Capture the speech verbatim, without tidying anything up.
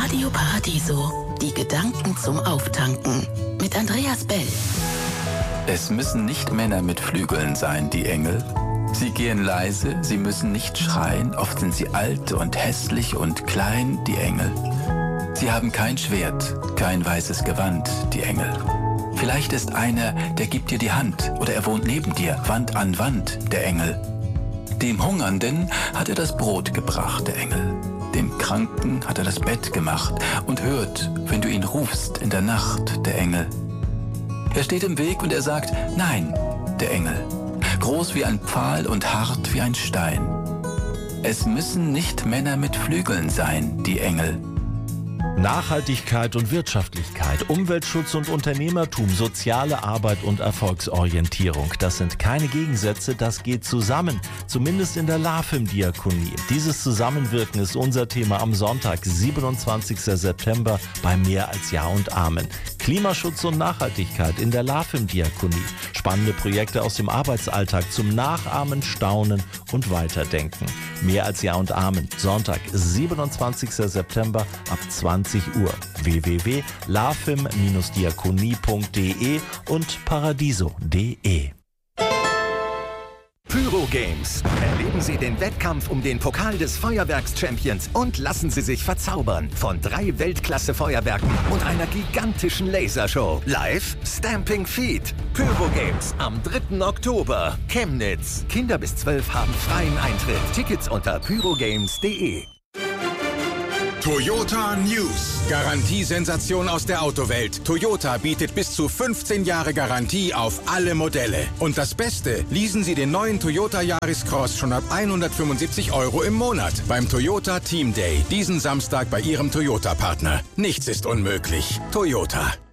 Radio Paradiso. Die Gedanken zum Auftanken. Mit Andreas Bell. Es müssen nicht Männer mit Flügeln sein, die Engel. Sie gehen leise, sie müssen nicht schreien. Oft sind sie alt und hässlich und klein, die Engel. Sie haben kein Schwert, kein weißes Gewand, die Engel. Vielleicht ist einer, der gibt dir die Hand oder er wohnt neben dir, Wand an Wand, der Engel. Dem Hungernden hat er das Brot gebracht, der Engel. Dem Kranken hat er das Bett gemacht und hört, wenn du ihn rufst in der Nacht, der Engel. Er steht im Weg und er sagt, nein, der Engel. Groß wie ein Pfahl und hart wie ein Stein. Es müssen nicht Männer mit Flügeln sein, die Engel. Nachhaltigkeit und Wirtschaftlichkeit, Umweltschutz und Unternehmertum, soziale Arbeit und Erfolgsorientierung. Das sind keine Gegensätze, das geht zusammen. Zumindest in der LAFIM-Diakonie. Dieses Zusammenwirken ist unser Thema am Sonntag, siebenundzwanzigsten September bei Mehr als Ja und Amen. Klimaschutz und Nachhaltigkeit in der LAFIM-Diakonie. Spannende Projekte aus dem Arbeitsalltag zum Nachahmen, Staunen und Weiterdenken. Mehr als Ja und Amen. Sonntag, siebenundzwanzigsten September ab zwanzig Uhr. w w w punkt lafim diakonie punkt de und paradiso punkt de. Pyro Games. Erleben Sie den Wettkampf um den Pokal des Feuerwerks-Champions und lassen Sie sich verzaubern von drei Weltklasse-Feuerwerken und einer gigantischen Lasershow. Live Stamping Feet. Pyro Games am dritten Oktober. Chemnitz. Kinder bis zwölf haben freien Eintritt. Tickets unter pyrogames punkt de. Toyota News. Garantiesensation aus der Autowelt. Toyota bietet bis zu fünfzehn Jahre Garantie auf alle Modelle. Und das Beste, leasen Sie den neuen Toyota Yaris Cross schon ab hundertfünfundsiebzig Euro im Monat beim Toyota Team Day. Diesen Samstag bei Ihrem Toyota-Partner. Nichts ist unmöglich. Toyota.